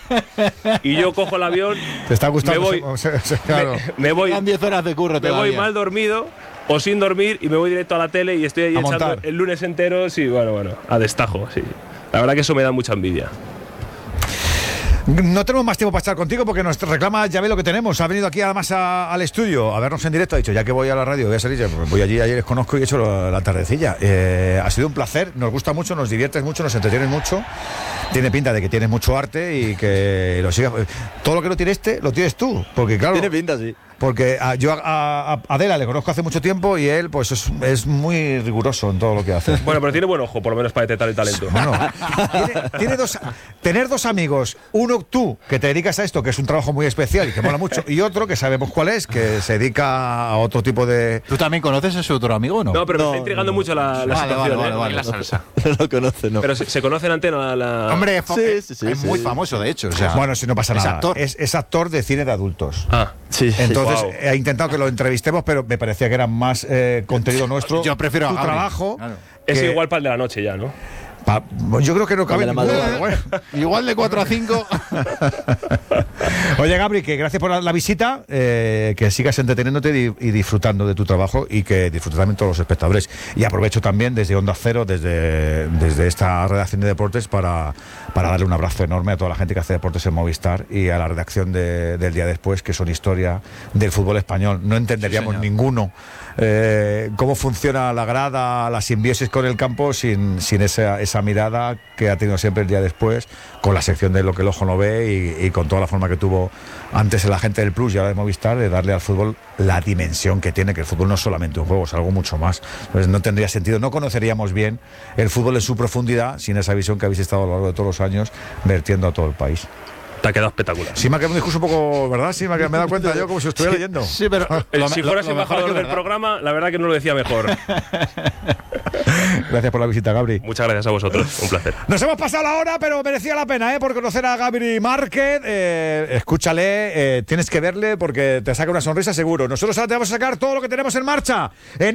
y yo cojo el avión. Te está gustando. Claro. Me voy. Quedan 10 horas de curro todavía. Me voy mal dormido o sin dormir y me voy directo a la tele y estoy ahí echando el lunes entero, sí, bueno, a destajo, sí. La verdad que eso me da mucha envidia. No tenemos más tiempo para estar contigo porque nos reclama, ya ve lo que tenemos. Ha venido aquí además al estudio a vernos en directo. Ha dicho, ya que voy a la radio, voy a salir, voy allí, ayer les conozco y he hecho la tardecilla. Ha sido un placer, nos gusta mucho, nos diviertes mucho, nos entretienes mucho. Tiene pinta de que tienes mucho arte y que lo sigas. Todo lo que no tiene lo tienes tú. Porque claro. Tiene pinta, sí. Porque yo a Adela le conozco hace mucho tiempo y él pues es muy riguroso en todo lo que hace. Bueno, pero tiene buen ojo, por lo menos para detectar el talento. Bueno, tener dos amigos, uno tú, que te dedicas a esto, que es un trabajo muy especial y que mola mucho, y otro que sabemos cuál es, que se dedica a otro tipo de... ¿Tú también conoces a ese otro amigo o no? No, pero me está intrigando mucho la situación. Vale, la salsa. No lo conoce, no. Pero se conoce en antena la... Hombre, es muy famoso, de hecho. O sea, bueno, si no pasa nada. Actor. Es actor de cine de adultos. Sí. Entonces, he intentado que lo entrevistemos, pero me parecía que era más contenido nuestro. Yo prefiero tu trabajo. Claro. Es igual para el de la noche ya, ¿no? Yo creo que no cabe. Igual de 4 a 5. Oye, Gabri, que gracias por la visita, que sigas entreteniéndote y disfrutando de tu trabajo y que disfruten también todos los espectadores. Y aprovecho también desde Onda Cero, desde esta redacción de deportes, para darle un abrazo enorme a toda la gente que hace deportes en Movistar y a la redacción del día después, que son historia del fútbol español. No entenderíamos ninguno cómo funciona la grada, la simbiosis con el campo sin esa mirada que ha tenido siempre el día después, con la sección de lo que el ojo no ve y con toda la forma que tuvo antes la gente del Plus y ahora de Movistar de darle al fútbol la dimensión que tiene, que el fútbol no es solamente un juego, es algo mucho más. Entonces no tendría sentido, no conoceríamos bien el fútbol en su profundidad sin esa visión que habéis estado a lo largo de todos los años vertiendo a todo el país. Te ha quedado espectacular. Sí, me ha quedado un discurso un poco, ¿verdad? Sí, me he dado cuenta yo como si estuviera leyendo. Sí, pero si fueras embajador del programa, la verdad que no lo decía mejor. Gracias por la visita, Gabri. Muchas gracias a vosotros, un placer. Nos hemos pasado la hora, pero merecía la pena, por conocer a Gabri Márquez. Escúchale, tienes que verle porque te saca una sonrisa seguro. Nosotros ahora te vamos a sacar todo lo que tenemos en marcha en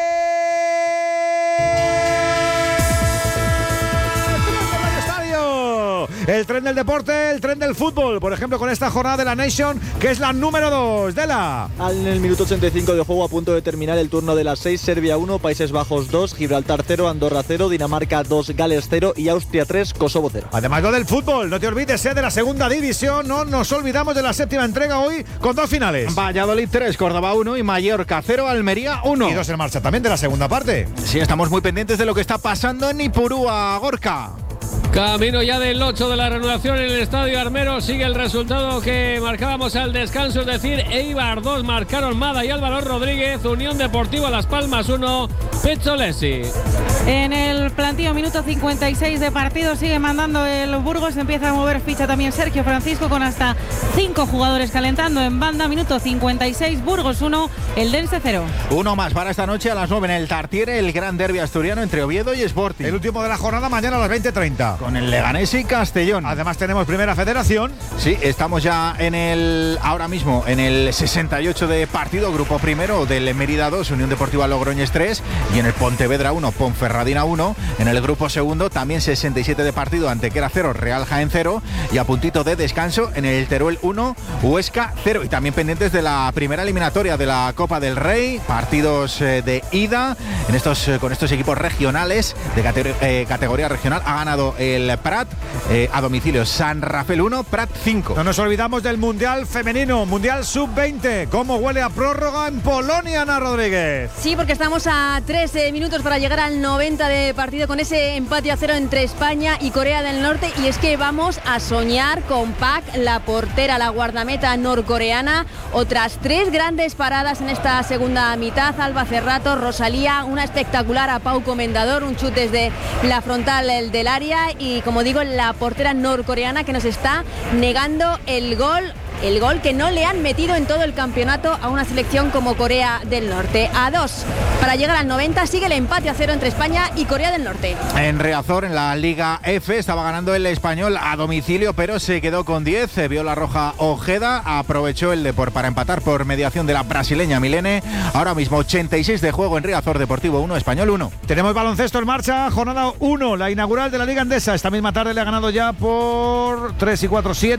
el tren del deporte, el tren del fútbol, por ejemplo con esta jornada de la Nation, que es la número 2 de la... En el minuto 85 de juego, a punto de terminar el turno de las 6, Serbia 1, Países Bajos 2, Gibraltar 0, Andorra 0, Dinamarca 2, Gales 0 y Austria 3, Kosovo 0. Además lo del fútbol, no te olvides, de la segunda división, no nos olvidamos de la séptima entrega hoy con 2 finales. Valladolid 3, Córdoba 1 y Mallorca 0, Almería 1. Y 2 en marcha también de la segunda parte. Sí, estamos muy pendientes de lo que está pasando en Ipurúa, Gorka. Camino ya del 8 de la reanudación en el Estadio Armero. Sigue el resultado que marcábamos al descanso, es decir, Eibar 2 marcaron Mada y Álvaro Rodríguez, Unión Deportiva Las Palmas 1, Pezzolesi. En el plantío, minuto 56 de partido, sigue mandando el Burgos, empieza a mover ficha también Sergio Francisco con hasta 5 jugadores calentando en banda, minuto 56, Burgos 1, Eldense 0. Uno más para esta noche a las 9 en el Tartiere, el gran derbi asturiano entre Oviedo y Sporting. El último de la jornada mañana a las 20:30. Con el Leganés y Castellón. Además tenemos Primera Federación. Sí, estamos ya ahora mismo en el 68 de partido, grupo primero del Mérida 2, Unión Deportiva Logroñés 3 y en el Pontevedra 1, Ponferradina 1. En el grupo segundo también 67 de partido, Antequera 0, Real Jaén 0 y a puntito de descanso en el Teruel 1, Huesca 0. Y también pendientes de la primera eliminatoria de la Copa del Rey, partidos de ida con estos equipos regionales de categoría regional. Ha ganado el Prat a domicilio, San Rafael 1, Prat 5. No nos olvidamos del Mundial Femenino, Mundial Sub-20. ¿Cómo huele a prórroga en Polonia, Ana Rodríguez? Sí, porque estamos a 13 minutos para llegar al 90 de partido con ese empate a 0 entre España y Corea del Norte. Y es que vamos a soñar con Pak, la portera, la guardameta norcoreana. Otras 3 grandes paradas en esta segunda mitad. Alba Cerrato, Rosalía, una espectacular a Pau Comendador, un chute desde la frontal del área. Y como digo, la portera norcoreana que nos está negando el gol que no le han metido en todo el campeonato a una selección como Corea del Norte. A 2 para llegar al 90, sigue el empate a 0 entre España y Corea del Norte. En Riazor, en la Liga F, estaba ganando el Español a domicilio, pero se quedó con 10, vio la roja Ojeda, aprovechó el Depor para empatar por mediación de la brasileña Milene. Ahora mismo 86 de juego en Riazor, Deportivo 1, Español 1. Tenemos baloncesto en marcha, jornada 1, la inaugural de la Liga Endesa. Esta misma tarde le ha ganado ya por 3 y 4, 7